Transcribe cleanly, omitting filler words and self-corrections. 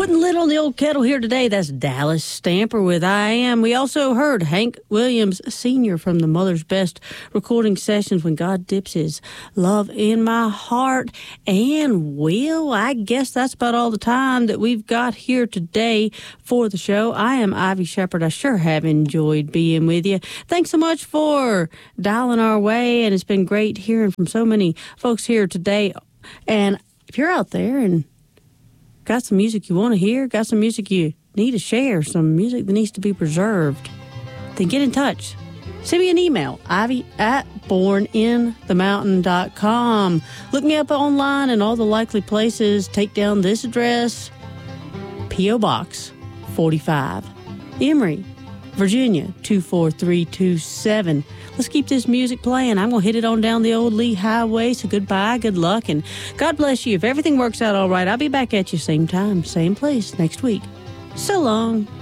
putting lid on the old kettle here today. That's Dallas Stamper with I Am. We also heard Hank Williams Sr. from the Mother's Best recording sessions, When God Dips His Love in My Heart. And, well, I guess that's about all the time that we've got here today for the show. I am Ivy Shepherd. I sure have enjoyed being with you. Thanks so much for dialing our way, and it's been great hearing from so many folks here today. And if you're out there and got some music you want to hear, got some music you need to share, some music that needs to be preserved, then get in touch. Send me an email, ivy@borninthemountain.com. Look me up online in all the likely places. Take down this address, P.O. Box 45, Emory, Virginia 24327. Let's keep this music playing. I'm going to hit it on down the old Lee Highway. So goodbye, good luck, and God bless you. If everything works out all right, I'll be back at you same time, same place next week. So long.